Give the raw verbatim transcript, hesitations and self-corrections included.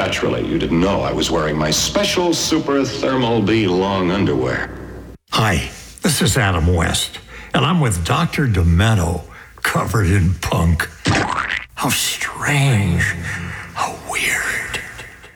Naturally, you didn't know I was wearing my special Super Thermal B long underwear. Hi, this is Adam West, and I'm with Doctor Demento, covered in punk. How strange.